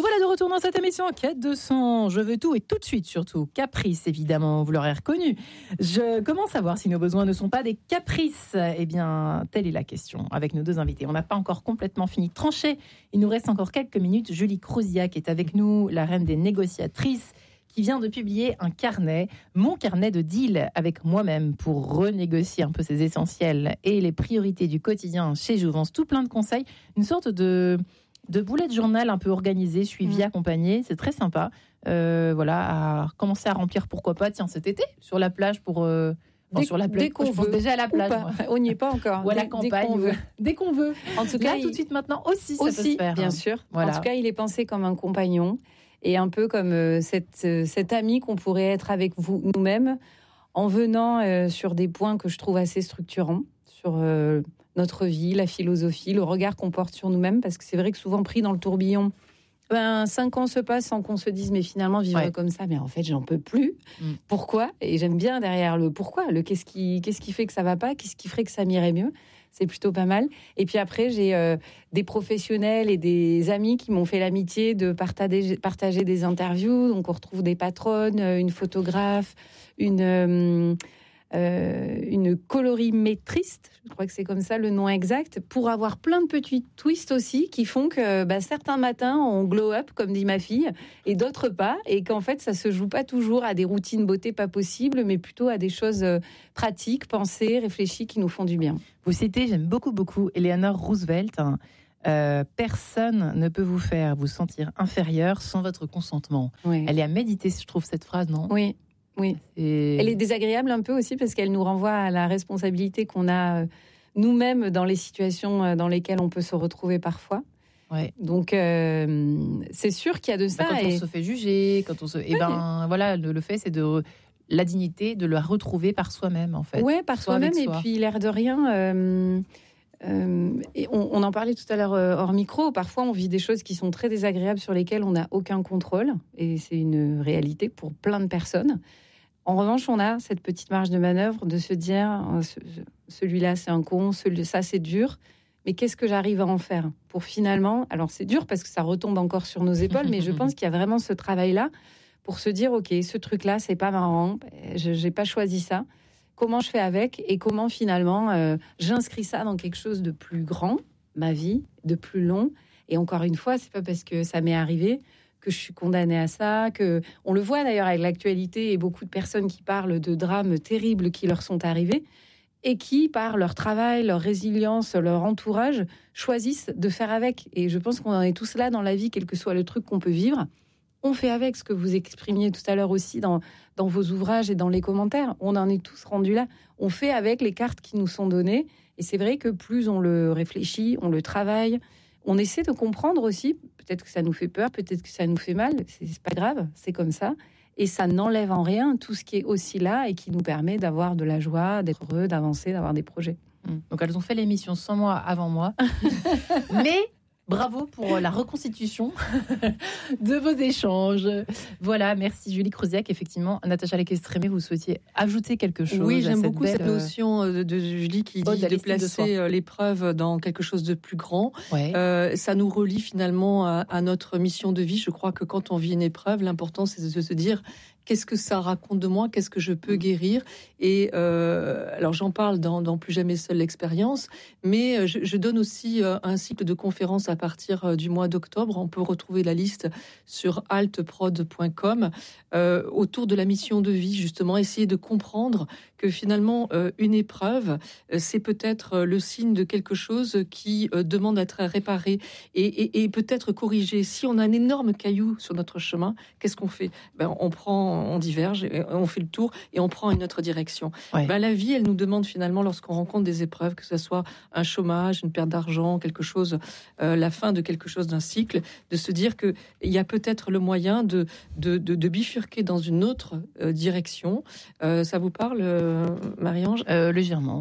voilà de retour dans cette émission Quête de sens. Je veux tout et tout de suite surtout. Caprice, évidemment, vous l'aurez reconnu. Je commence à voir si nos besoins ne sont pas des caprices. Eh bien, telle est la question avec nos deux invités. On n'a pas encore complètement fini de trancher. Il nous reste encore quelques minutes. Julie Crouziac est avec nous, la reine des négociatrices, qui vient de publier un carnet, mon carnet de deal avec moi-même pour renégocier un peu ses essentiels et les priorités du quotidien chez Jouvence. Tout plein de conseils, une sorte de bullet journal un peu organisé, suivi, accompagné. C'est très sympa. Voilà, à commencer à remplir, pourquoi pas, tiens, cet été, sur la plage pour... sur la plage, dès qu'on je pense veut, déjà à la plage. On n'y est pas encore. Ou à la campagne. Dès qu'on veut. En tout Là, cas, tout de suite, maintenant aussi, ça peut se faire. Bien sûr. Voilà. En tout cas, il est pensé comme un compagnon et un peu comme cet ami qu'on pourrait être avec vous, nous-mêmes, en venant sur des points que je trouve assez structurants, sur notre vie, la philosophie, le regard qu'on porte sur nous-mêmes, parce que c'est vrai que souvent pris dans le tourbillon, 5 ans se passent sans qu'on se dise mais finalement vivre comme ça, mais en fait j'en peux plus. Pourquoi ? Et j'aime bien derrière le pourquoi, le qu'est-ce qui fait que ça va pas, qu'est-ce qui ferait que ça m'irait mieux. C'est plutôt pas mal. Et puis après, j'ai des professionnels et des amis qui m'ont fait l'amitié de partager des interviews. Donc on retrouve des patronnes, une photographe, une colorimétriste, je crois que c'est comme ça le nom exact, pour avoir plein de petits twists aussi qui font que certains matins on glow up, comme dit ma fille, et d'autres pas, et qu'en fait ça se joue pas toujours à des routines beauté pas possibles, mais plutôt à des choses pratiques, pensées, réfléchies, qui nous font du bien. Vous citez, j'aime beaucoup Eleanor Roosevelt. Personne ne peut vous faire vous sentir inférieur sans votre consentement. Oui. Elle est à méditer, je trouve, cette phrase, non ? Oui. Elle est désagréable un peu aussi parce qu'elle nous renvoie à la responsabilité qu'on a nous-mêmes dans les situations dans lesquelles on peut se retrouver parfois. Ouais. Donc c'est sûr qu'il y a de ça. Quand on se fait juger, quand on se, voilà, le fait c'est de la dignité de la retrouver par soi-même en fait. Ouais, par soi-même et puis l'air de rien. Et on en parlait tout à l'heure hors micro. Parfois, on vit des choses qui sont très désagréables sur lesquelles on n'a aucun contrôle, et c'est une réalité pour plein de personnes. En revanche, on a cette petite marge de manœuvre de se dire celui-là c'est un con, ça c'est dur, mais qu'est-ce que j'arrive à en faire pour finalement, alors c'est dur parce que ça retombe encore sur nos épaules, mais je pense qu'il y a vraiment ce travail-là pour se dire ok, ce truc-là c'est pas marrant, j'ai pas choisi ça. Comment je fais avec et comment finalement j'inscris ça dans quelque chose de plus grand, ma vie, de plus long. Et encore une fois, c'est pas parce que ça m'est arrivé que je suis condamnée à ça, que on le voit d'ailleurs avec l'actualité et beaucoup de personnes qui parlent de drames terribles qui leur sont arrivés et qui, par leur travail, leur résilience, leur entourage, choisissent de faire avec. Et je pense qu'on en est tous là dans la vie, quel que soit le truc qu'on peut vivre. On fait avec ce que vous exprimiez tout à l'heure aussi dans vos ouvrages et dans les commentaires. On en est tous rendus là. On fait avec les cartes qui nous sont données. Et c'est vrai que plus on le réfléchit, on le travaille, on essaie de comprendre aussi. Peut-être que ça nous fait peur, peut-être que ça nous fait mal. C'est pas grave, c'est comme ça. Et ça n'enlève en rien tout ce qui est aussi là et qui nous permet d'avoir de la joie, d'être heureux, d'avancer, d'avoir des projets. Donc elles ont fait l'émission 100 mois avant moi. Mais... bravo pour la reconstitution de vos échanges. Voilà, merci Julie Crouziac. Effectivement, Natacha Lequestremé, vous souhaitiez ajouter quelque chose? Oui, j'aime beaucoup cette notion de Julie qui dit de placer l'épreuve dans quelque chose de plus grand. Ouais. Ça nous relie finalement à notre mission de vie. Je crois que quand on vit une épreuve, l'important c'est de se dire qu'est-ce que ça raconte de moi, qu'est-ce que je peux guérir. Et alors j'en parle dans Plus jamais seule l'expérience, mais je donne aussi un cycle de conférences à partir du mois d'octobre. On peut retrouver la liste sur altprod.com autour de la mission de vie, justement, essayer de comprendre que finalement une épreuve, c'est peut-être le signe de quelque chose qui demande à être réparé et peut-être corrigé. Si on a un énorme caillou sur notre chemin, qu'est-ce qu'on fait? On diverge, on fait le tour et on prend une autre direction. Ouais. La vie, elle nous demande finalement, lorsqu'on rencontre des épreuves, que ce soit un chômage, une perte d'argent, quelque chose, la fin de quelque chose, d'un cycle, de se dire qu'il y a peut-être le moyen de bifurquer dans une autre direction. Ça vous parle, Marie-Ange? Légèrement.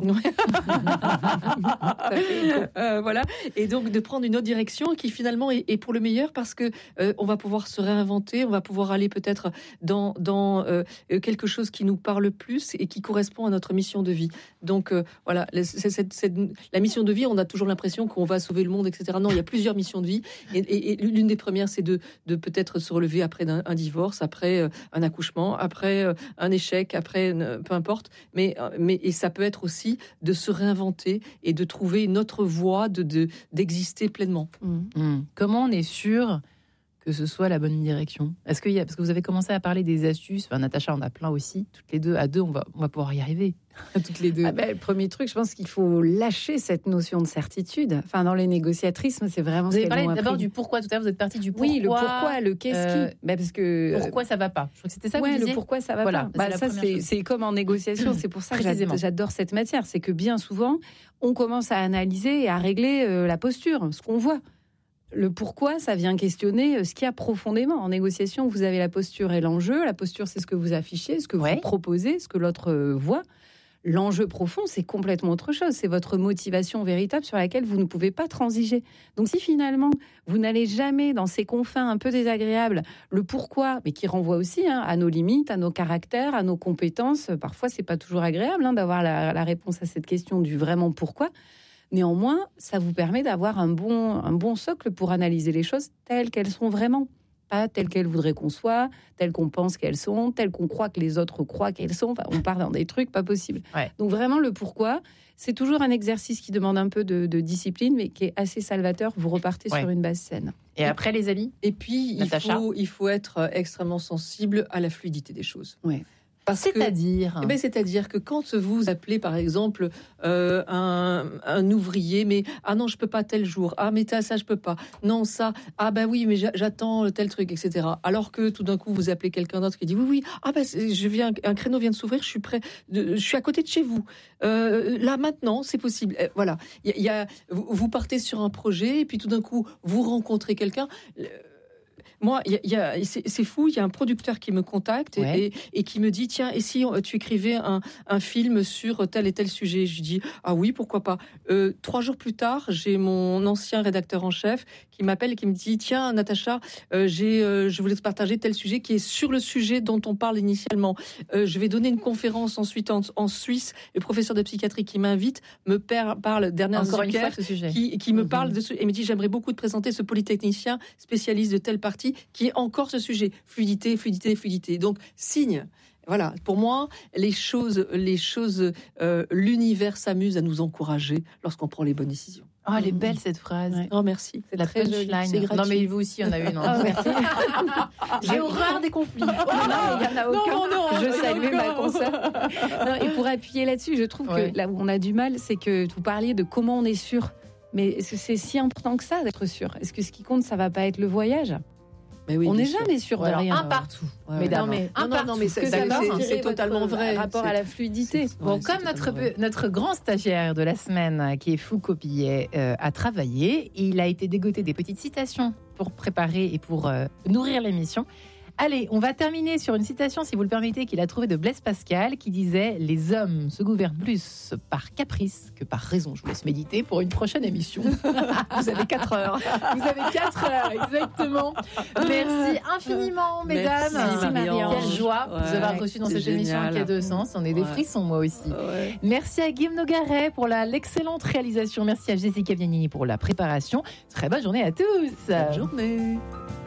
Voilà. Et donc de prendre une autre direction qui finalement est pour le meilleur, parce que on va pouvoir se réinventer, on va pouvoir aller peut-être dans dans quelque chose qui nous parle plus et qui correspond à notre mission de vie. Donc voilà, la mission de vie, on a toujours l'impression qu'on va sauver le monde, etc. Non, il y a plusieurs missions de vie, et l'une des premières, c'est de peut-être se relever après un divorce, après un accouchement, après un échec, après peu importe, mais ça peut être aussi de se réinventer et de trouver une autre voie d'exister pleinement. Comment on est sûr que ce soit la bonne direction? Parce que vous avez commencé à parler des astuces. Enfin, Natacha en a plein aussi. Toutes les deux, à deux, on va pouvoir y arriver. Toutes les deux. Le premier truc, je pense qu'il faut lâcher cette notion de certitude. Enfin, dans les négociatrices, c'est vraiment. Vous avez parlé d'abord du pourquoi. Tout à l'heure, vous êtes parti du pourquoi. Oui, le pourquoi, le qu'est-ce qui. Parce que pourquoi ça va pas. Je crois que c'était ça que vous disiez. Le pourquoi ça va pas. Ça, c'est comme en négociation. C'est pour ça que j'adore cette matière. C'est que bien souvent, on commence à analyser et à régler la posture, ce qu'on voit. Le pourquoi, ça vient questionner ce qu'il y a profondément. En négociation, vous avez la posture et l'enjeu. La posture, c'est ce que vous affichez, ce que vous proposez, ce que l'autre voit. L'enjeu profond, c'est complètement autre chose. C'est votre motivation véritable sur laquelle vous ne pouvez pas transiger. Donc si finalement, vous n'allez jamais dans ces confins un peu désagréables, le pourquoi, mais qui renvoie aussi à nos limites, à nos caractères, à nos compétences. Parfois, c'est pas toujours agréable d'avoir la réponse à cette question du vraiment pourquoi. Néanmoins, ça vous permet d'avoir un bon socle pour analyser les choses telles qu'elles sont vraiment. Pas telles qu'elles voudraient qu'on soit, telles qu'on pense qu'elles sont, telles qu'on croit que les autres croient qu'elles sont. Enfin, on part dans des trucs pas possibles. Donc vraiment, le pourquoi, c'est toujours un exercice qui demande un peu de discipline, mais qui est assez salvateur. Vous repartez sur une base saine. Et après, les amis? Et puis, il faut être extrêmement sensible à la fluidité des choses. C'est-à-dire que quand vous appelez par exemple un ouvrier, mais non, je peux pas tel jour, mais ça je peux pas, non ça, oui, mais j'attends tel truc, etc. Alors que tout d'un coup vous appelez quelqu'un d'autre qui dit oui, un créneau vient de s'ouvrir, je suis prêt, je suis à côté de chez vous, là maintenant c'est possible. Voilà, vous partez sur un projet et puis tout d'un coup vous rencontrez quelqu'un. Moi, c'est fou, il y a un producteur qui me contacte et qui me dit, tiens, et si tu écrivais un film sur tel et tel sujet? Je lui dis, ah oui, pourquoi pas. 3 jours plus tard, j'ai mon ancien rédacteur en chef qui m'appelle et qui me dit, tiens, Natacha, je voulais te partager tel sujet qui est sur le sujet dont on parle initialement. Je vais donner une conférence ensuite en Suisse. Le professeur de psychiatrie qui m'invite me parle d'Ernest Zucker, qui me parle de ce, et me dit, j'aimerais beaucoup te présenter ce polytechnicien spécialiste de telle partie qui est encore ce sujet, fluidité. Donc, signe. Voilà, pour moi, l'univers s'amuse à nous encourager lorsqu'on prend les bonnes décisions. Oh, elle est belle cette phrase. Oh, merci. C'est la punchline. Non, mais vous aussi, on a une. Merci. J'ai horreur des conflits. Non, il n'y en a aucun. Je salue ma consoeur. Et pour appuyer là-dessus, je trouve que là où on a du mal, c'est que vous parliez de comment on est sûr. Mais est-ce que c'est si important que ça d'être sûr? Est-ce que ce qui compte, ça va pas être le voyage? Mais oui, on n'est jamais sûr de rien. Un partout. Non, mais c'est totalement vrai. Rapport à la fluidité. Bon, comme notre grand stagiaire de la semaine, qui est Foucault Pillet, a travaillé, il a été dégoté des petites citations pour préparer et pour nourrir l'émission. Allez, on va terminer sur une citation, si vous le permettez, qu'il a trouvée de Blaise Pascal, qui disait « Les hommes se gouvernent plus par caprice que par raison ». Je vous laisse méditer pour une prochaine émission. Vous avez 4 heures. Vous avez 4 heures, exactement. Merci infiniment, mesdames. Merci, Marie-Ange. Quelle joie de vous avoir reçu dans cette émission qui a 2 sens. On est des frissons, moi aussi. Merci à Guillaume Nogaret pour l'excellente réalisation. Merci à Jessica Vianini pour la préparation. Très bonne journée à tous. Bonne journée.